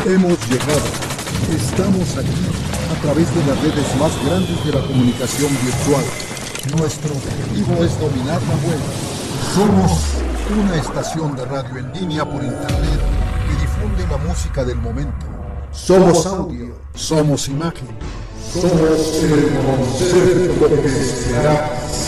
Hemos llegado. Estamos aquí a través de las redes más grandes de la comunicación virtual. Nuestro objetivo es dominar la web. Somos una estación de radio en línea por internet que difunde la música del momento. Somos audio, somos imagen, somos el concepto que se hará